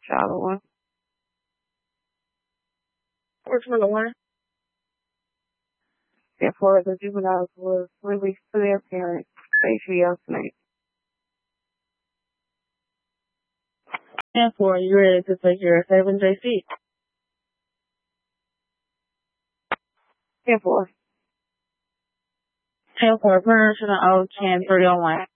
Child one. Which one? Therefore, the juveniles was released to their parents safely yesterday. And for you ready to take your 7JC? Therefore, And for permission of 10-301.